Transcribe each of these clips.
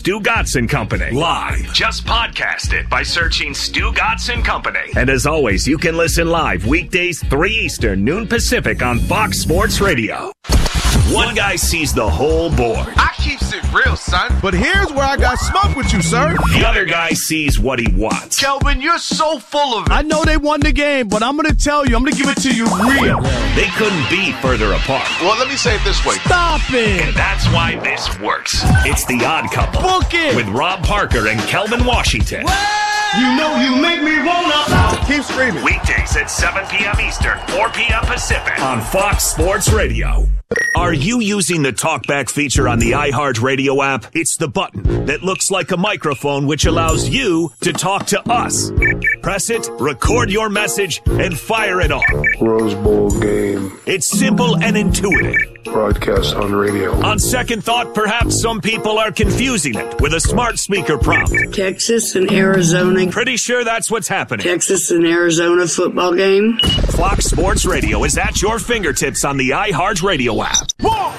Stu Gotson Company live. Just podcast it by searching Stu Gotson Company. And as always, you can listen live weekdays 3 Eastern, noon Pacific on Fox Sports Radio. One guy sees the whole board. I keeps it real, son. But here's where I got smoke with you, sir. The other guy sees what he wants. Kelvin, you're so full of it. I know they won the game, but I'm going to tell you, I'm going to give it to you real. They couldn't be further apart. Well, let me say it this way. Stop it. And that's why this works. It's The Odd Couple. Book it. With Rob Parker and Kelvin Washington. You know you make me wanna. Keep screaming. Weekdays at 7 p.m. Eastern, 4 p.m. Pacific on Fox Sports Radio. Are you using the TalkBack feature on the iHeartRadio app? It's the button that looks like a microphone which allows you to talk to us. Press it, record your message, and fire it off. Rose Bowl game. It's simple and intuitive. Broadcast on radio. On second thought, perhaps some people are confusing it with a smart speaker prompt. Texas and Arizona. Pretty sure that's what's happening. Texas and Arizona football game. Fox Sports Radio is at your fingertips on the iHeartRadio app.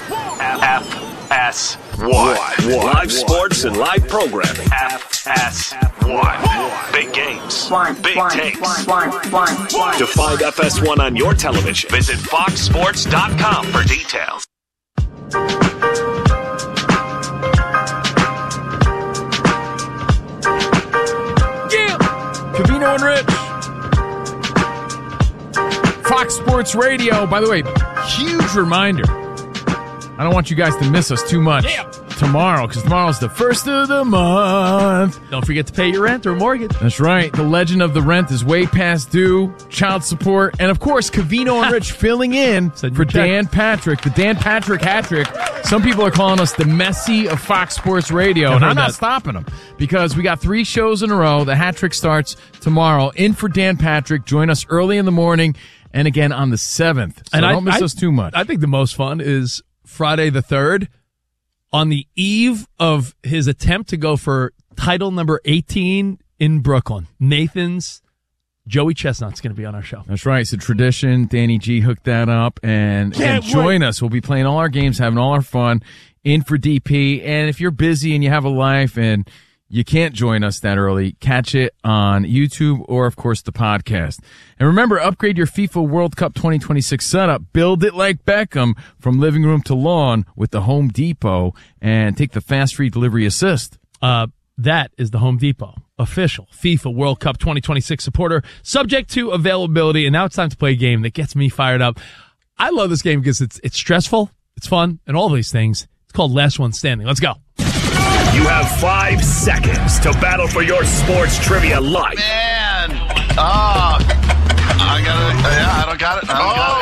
FS1. Live sports and live programming. FS1. Big games. Big takes. To find FS1 on your television, visit foxsports.com for details. Yeah! Covino and Rich. Fox Sports Radio. By the way, huge reminder. I don't want you guys to miss us too much tomorrow, because tomorrow's the first of the month. Don't forget to pay your rent or mortgage. That's right. The legend of the rent is way past due. Child support. And, of course, Covino and Rich filling in for Dan Patrick. The Dan Patrick hat trick. Some people are calling us the Messi of Fox Sports Radio. And I'm not stopping them, because we got 3 shows in a row. The hat trick starts tomorrow. In for Dan Patrick. Join us early in the morning and again on the 7th. So don't miss us too much. I think the most fun is Friday the 3rd, on the eve of his attempt to go for title number 18 in Brooklyn. Nathan's Joey Chestnut's going to be on our show. That's right. It's a tradition. Danny G hooked that up. And join us. We'll be playing all our games, having all our fun. In for DP. And if you're busy and you have a life and you can't join us that early, catch it on YouTube or, of course, the podcast. And remember, upgrade your FIFA World Cup 2026 setup. Build it like Beckham from living room to lawn with the Home Depot, and take the fast free delivery assist. That is the Home Depot official FIFA World Cup 2026 supporter, subject to availability. And now it's time to play a game that gets me fired up. I love this game because it's stressful, it's fun, and all these things. It's called Last One Standing. Let's go. You have 5 seconds to battle for your sports trivia life. Man. I don't got it.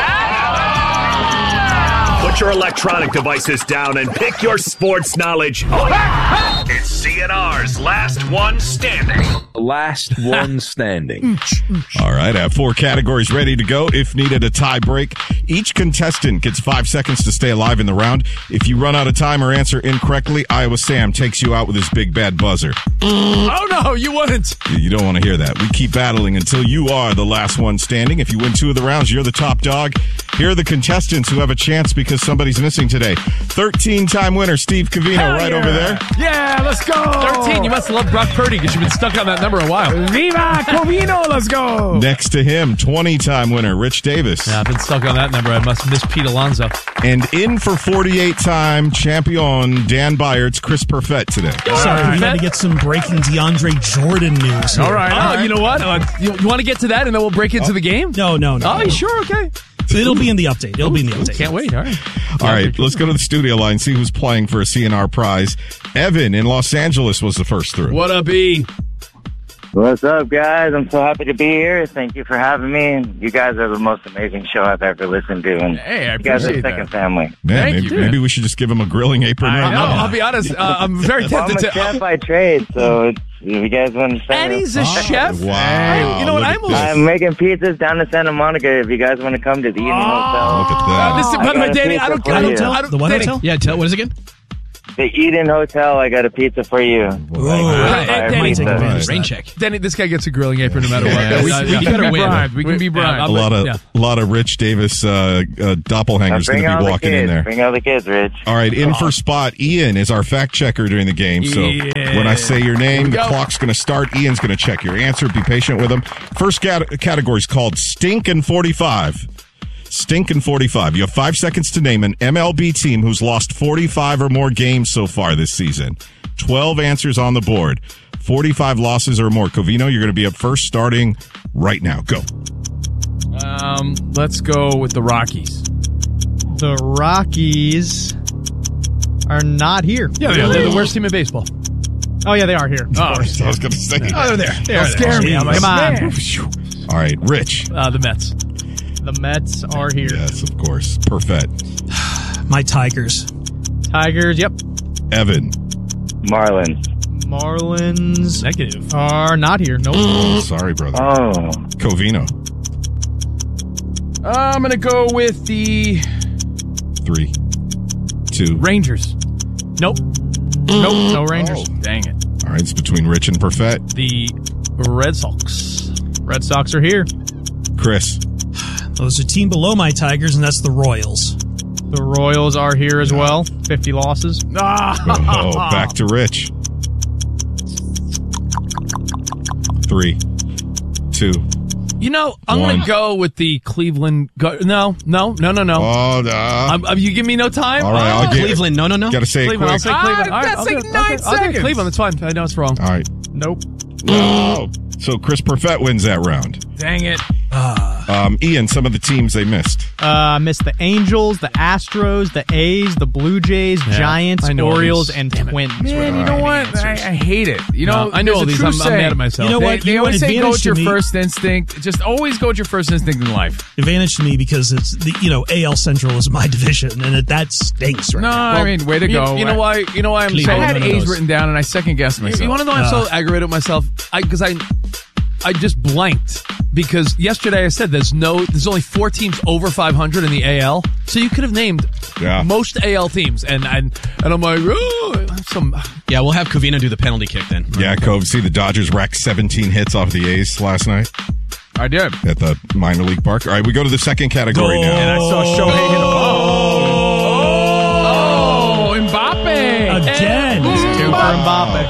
Put your electronic devices down and pick your sports knowledge. It's CNR's Last One Standing. Last one standing. All right, I have 4 categories ready to go. If needed, a tie break. Each contestant gets 5 seconds to stay alive in the round. If you run out of time or answer incorrectly, Iowa Sam takes you out with his big bad buzzer. Oh, no, you wouldn't. You don't want to hear that. We keep battling until you are the last one standing. If you win 2 of the rounds, you're the top dog. Here are the contestants who have a chance because somebody's missing today. 13-time winner Steve Covino over there. Yeah, let's go. 13. You must love Brock Purdy because you've been stuck on that number a while. Viva Covino, let's go. Next to him, 20-time winner Rich Davis. Yeah, I've been stuck on that number. I must miss Pete Alonso. And in for 48-time champion Dan Byard's Chris Perfett today. Sorry, we got to get some breaking DeAndre Jordan news here. All right. You know what? You want to get to that and then we'll break into the game? No. Oh, you sure? Okay. It'll be in the update. Can't wait. All right. All right, let's go to the studio line, see who's playing for a CNR prize. Evan in Los Angeles was the first through. What up, E? What's up, guys? I'm so happy to be here. Thank you for having me. You guys are the most amazing show I've ever listened to. And hey, I you guys are appreciate second that. family. Man, maybe we should just give him a grilling apron right now. I'll be honest. I'm very tempted I'm a chef by trade, so if you guys want to And he's a chef? Wow. Hey, you know what? I'm making pizzas down to Santa Monica if you guys want to come to the Eating Hotel. Look at that. By the way, Danny, I don't The what Danny, hotel? Yeah, what is it again? the Eden Hotel. I got a pizza for you. Rain check. Denny, this guy gets a grilling apron no matter what. We can be bribed. We can be bribed. A lot of Rich Davis doppelhangers going to be walking in there. Bring all the kids, Rich. All right, in for Spot, Ian is our fact checker during the game. So when I say your name, the clock's going to start. Ian's going to check your answer. Be patient with him. First category is called Stinkin' 45. Stinkin' 45. You have 5 seconds to name an MLB team who's lost 45 or more games so far this season. 12 answers on the board. 45 losses or more. Covino, you're going to be up first starting right now. Go. Let's go with the Rockies. The Rockies are not here. Yeah, they're the worst team in baseball. Oh, yeah, they are here. I was going to say. Oh, they're there. Don't scare me. Come on. All right, Rich. The Mets. The Mets are here. Yes, of course. Perfect. My Tigers. Tigers, yep. Evan. Marlins Negative. are not here. Nope. Sorry, brother. Oh. Covino. I'm going to go with the 3, 2. Rangers. Nope. Nope, no Rangers. Dang it. All right, it's between Rich and Perfect. The Red Sox. Red Sox are here. Chris. There's a team below my Tigers, and that's the Royals. The Royals are here as well. 50 losses. Back to Rich. 3, 2. You know, I'm going to go with the Cleveland. No. Oh, no. You give me no time? All right, I'll give Cleveland, no. Got to say it Cleveland, quick. I'll say Cleveland. All right, that's like 9 I'll do seconds. Cleveland, that's fine. I know it's wrong. All right. Nope. No. So Chris Perfett wins that round. Dang it. Ian, some of the teams they missed. Missed the Angels, the Astros, the A's, the Blue Jays, Giants, Orioles, and Twins. Man, you know what? I hate it. You know, I know all there's these. a I'm true mad saying. at myself. You know what? They always say go with your Advantage to me- first instinct. Just always go with your first instinct in life. Advantage to me because it's the AL Central is my division, and that stinks right No, now. I mean, way to go. You know why? You know why I'm so. Cleveland. I had One of A's those. written down, and I second guessed myself. You want to know why I'm so aggravated with myself? Because I just blanked because yesterday I said there's only 4 teams over 500 in the AL, so you could have named most AL teams, and I'm like, yeah, we'll have Covino do the penalty kick then. Yeah, Cove. See, the Dodgers racked 17 hits off the A's last night. I did At the minor league park. All right, we go to the second category now. And I saw Shohei hit a ball. Oh, Mbappe Again. 2 for Mbappe.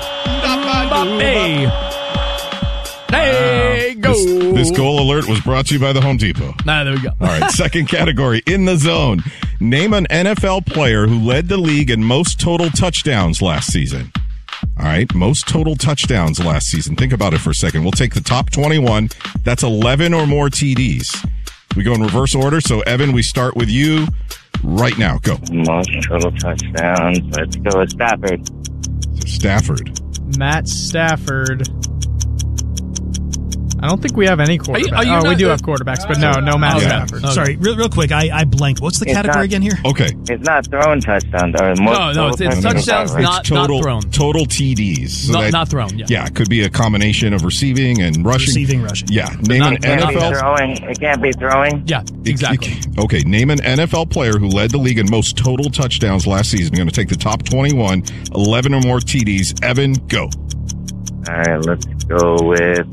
hey, go. This goal alert was brought to you by the Home Depot. There we go. All right, second category, in the zone. Name an NFL player who led the league in most total touchdowns last season. All right, most total touchdowns last season. Think about it for a second. We'll take the top 21. That's 11 or more TDs. We go in reverse order. So, Evan, we start with you right now. Go. Most total touchdowns. Let's go with Stafford. Stafford. Matt Stafford. I don't think we have any quarterbacks. We do have quarterbacks, but no Matt Stafford. Okay. Sorry, real quick, I blanked. What's the category again here? Okay. It's not throwing touchdowns. Or most it's touchdowns, not thrown. Total TDs. So not thrown, yeah. It could be a combination of receiving and rushing. Rushing. Yeah. Name an NFL. It can't be throwing. Yeah, exactly. Okay, name an NFL player who led the league in most total touchdowns last season. I'm going to take the top 21, 11 or more TDs. Evan, go. All right, let's go with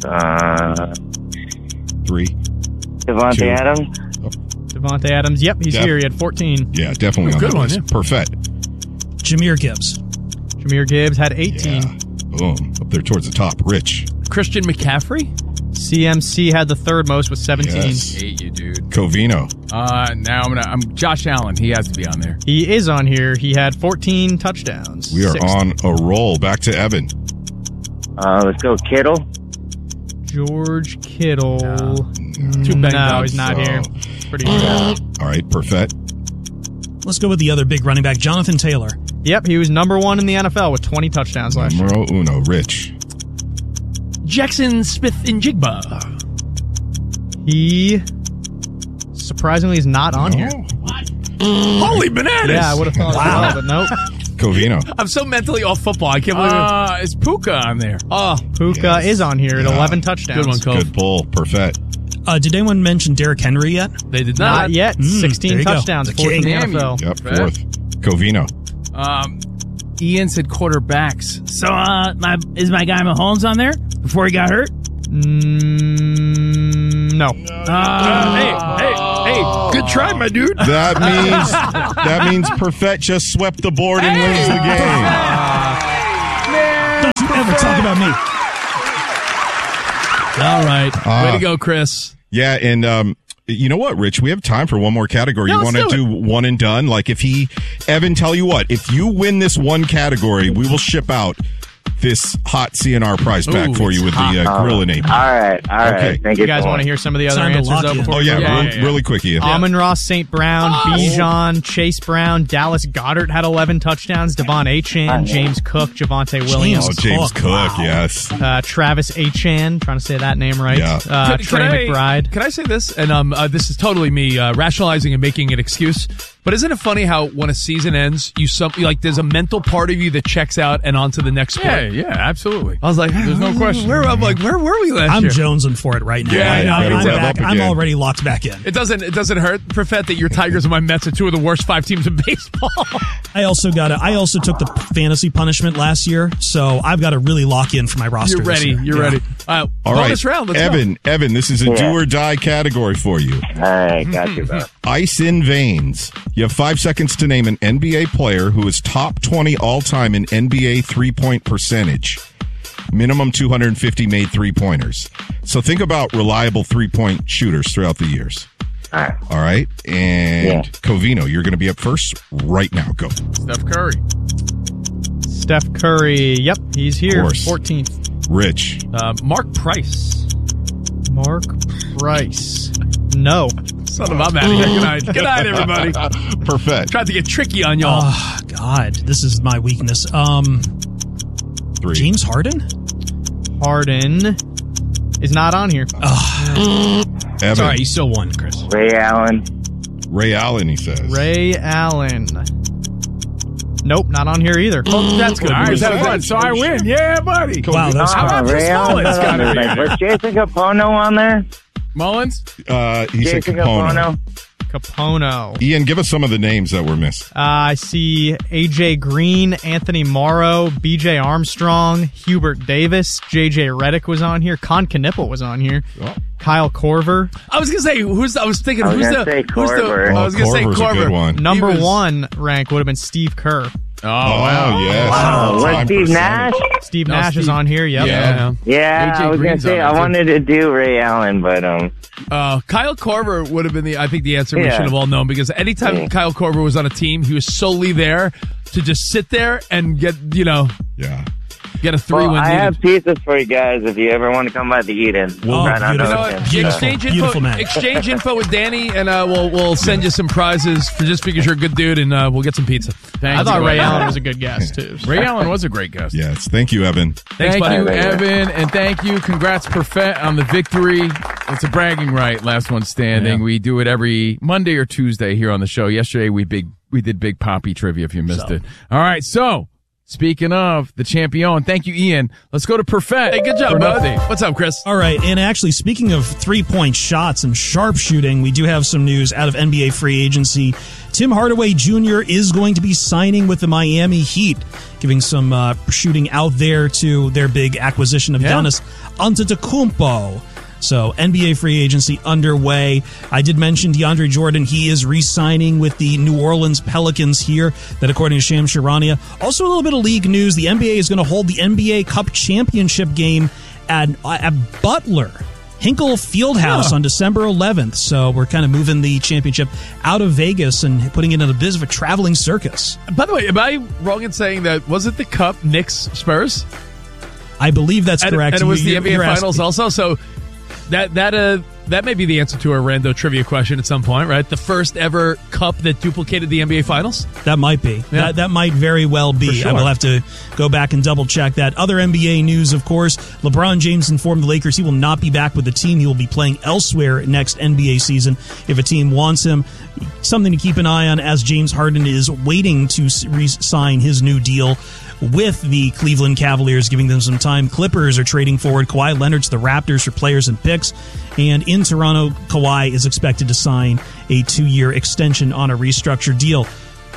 3. Devontae Adams. Devontae Adams. Yep, he's here. He had 14. Yeah, definitely on Good that one, list. yeah. Perfect. Jameer Gibbs. Jameer Gibbs had 18. Yeah. Boom. Up there towards the top. Rich. Christian McCaffrey? CMC had the third most with 17. Yes. hate you, dude. Covino. Now I'm Josh Allen. He has to be on there. He is on here. He had 14 touchdowns. We are on a roll. Back to Evan. Let's go Kittle. George Kittle. Too banged up. No, he's not So- here. Pretty good. All right, Perfect. Let's go with the other big running back, Jonathan Taylor. Yep, he was number 1 in the NFL with 20 touchdowns last year. Numero uno. Rich. Jackson Smith and Jigba. He surprisingly is not on here. Holy bananas! Yeah, I would have thought as well, but nope. Covino. I'm so mentally off football. I can't believe it. Is Puka on there? Oh, Puka is on here at 11 touchdowns. good one, Cove. Good pull. Perfect. Did anyone mention Derrick Henry yet? They did Not not. yet. there 16 you go. touchdowns, The 4th in the king. NFL. Yep, 4th. Covino. Ian said quarterbacks. So, is my guy Mahomes on there before he got hurt? No. Hey, good try, my dude. That means Perfett just swept the board and wins the game. Don't you ever talk about me. All right. Way to go, Chris. Yeah, and you know what, Rich? We have time for one more category. Yeah, you want to do one and done? Like Evan, tell you what, if you win this one category, we will ship out this hot CNR prize pack for you with the Gorilla name. All right. Okay. Thank You guys want to hear some of the other answers though? Before really quick, Ian. Amon-Ra St. Brown, Bijan, Chase Brown, Dallas Goedert had 11 touchdowns, Devon Achane, James Cook, Javonte Williams. James Cook, yes. Travis Achane, trying to say that name right. Yeah. Trey McBride. Can I say this? And this is totally me rationalizing and making an excuse. But isn't it funny how when a season ends, there's a mental part of you that checks out and on to the next sport? Yeah, absolutely. I was like, there's no question. Where were we last I'm year? jonesing for it right now. I'm already locked back in. It doesn't hurt, Perfett, that your Tigers and my Mets are two of the worst 5 teams in baseball. I also took the fantasy punishment last year, so I've got to really lock in for my roster. You're ready. You're ready. All bonus right, round. Let's Evan, go. Evan, this is a do or die category for you. All right, got you, bro. Ice in veins. You have 5 seconds to name an NBA player who is top 20 all-time in NBA three-point percentage. Minimum 250 made three-pointers. So think about reliable three-point shooters throughout the years. All right? And Covino, you're going to be up first right now. Go. Steph Curry. Steph Curry. Yep, he's here. 14th. Rich. Mark Price. Mark Price. No. Son of a man. Good night. Good night, everybody. Perfect. Tried to get tricky on y'all. Oh, God. This is my weakness. 3. James Harden? Harden is not on here. Evan. Sorry, you still won, Chris. Ray Allen. Ray Allen, he says. Ray Allen. Nope, not on here either. Oh, that's good. All right, so I win. Yeah, buddy. Wow, that's How about Ray this Allen. Mullins? Was Jason Capono on there? Mullins? He said Jason Capono. Capono. Ian, give us some of the names that were missed. I see AJ Green, Anthony Morrow, BJ Armstrong, Hubert Davis, JJ Redick was on here. Con Knipple was on here. Oh. Kyle Korver. I was gonna say I was thinking I was who's gonna say Korver. I was gonna say Korver's a good one. Number 1 rank would have been Steve Kerr. Oh, wow. Yes. Was Steve Nash? Steve Nash is on here. Yep. Yeah, I was going to say, I wanted to do Ray Allen, but Kyle Korver would have been the answer we should have all known, because anytime Kyle Korver was on a team, he was solely there to just sit there and get a 3 win. I have pizzas for you guys if you ever want to come by the Eden. Exchange info with Danny, and we'll send you some prizes just because you're a good dude, and we'll get some pizza. I thought Ray Allen was a good guest too. Ray Allen was a great guest. Yes. Thank you, Evan. Thank you, Evan, and thank you. Congrats, Perfett, on the victory. It's a bragging right. Last one standing. Yeah. We do it every Monday or Tuesday here on the show. Yesterday we did Big Poppy trivia. If you missed it. All right. So speaking of the champion, thank you, Ian. Let's go to Perfett. Hey, good job, bud. What's up, Chris? All right, and actually, speaking of three-point shots and sharpshooting, we do have some news out of NBA free agency. Tim Hardaway Jr. is going to be signing with the Miami Heat, giving some shooting out there to their big acquisition of Giannis Antetokounmpo. So NBA free agency underway. I did mention DeAndre Jordan. He is re-signing with the New Orleans Pelicans here. That according to Shams Charania. Also a little bit of league news. The NBA is going to hold the NBA Cup Championship game at Butler Hinkle Fieldhouse on December 11th. So we're kind of moving the championship out of Vegas and putting it in a bit of a traveling circus. By the way, am I wrong in saying that wasn't the Cup Knicks Spurs? I believe that's correct. And it was the NBA Finals also. So that may be the answer to a rando trivia question at some point, right? The first ever cup that duplicated the NBA Finals? That might be. Yeah. That might very well be. Sure. I will have to go back and double check that. Other NBA news, of course, LeBron James informed the Lakers he will not be back with the team. He will be playing elsewhere next NBA season if a team wants him. Something to keep an eye on as James Harden is waiting to re-sign his new deal with the Cleveland Cavaliers, giving them some time. Clippers are trading forward Kawhi Leonard to the Raptors for players and picks. And in Toronto, Kawhi is expected to sign a 2-year extension on a restructured deal.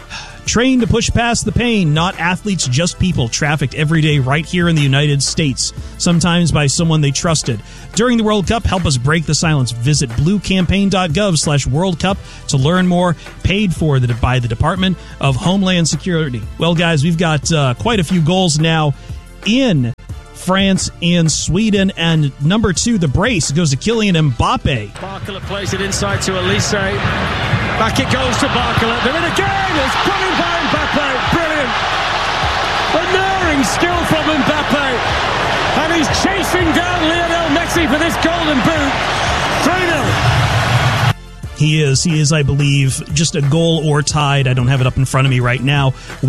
Trained to push past the pain, not athletes, just people trafficked every day right here in the United States, sometimes by someone they trusted. During the World Cup, help us break the silence. Visit bluecampaign.gov/World Cup to learn more. Paid for by the Department of Homeland Security. Well, guys, we've got quite a few goals now in France and Sweden. And number 2, the brace, goes to Kylian Mbappe. Barcola plays it inside to Elise. Back it goes to Barcola. They're in again. It's put in by Mbappe. Brilliant. Unerring skill from Mbappe. And he's chasing down Lionel Messi for this golden boot. 3-0. He is, I believe, just a goal or tied. I don't have it up in front of me right now.